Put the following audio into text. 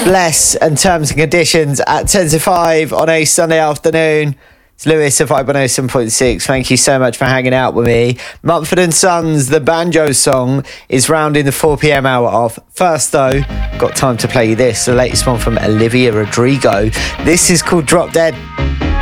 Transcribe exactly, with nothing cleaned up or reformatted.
Bless and Terms and Conditions at ten to five on a Sunday afternoon. It's Lewis of Vibe one oh seven point six. Thank you so much for hanging out with me. Mumford and Sons, the banjo song, is rounding the four p.m. hour off. First though, got time to play you this, the latest one from Olivia Rodrigo. This is called Drop Dead.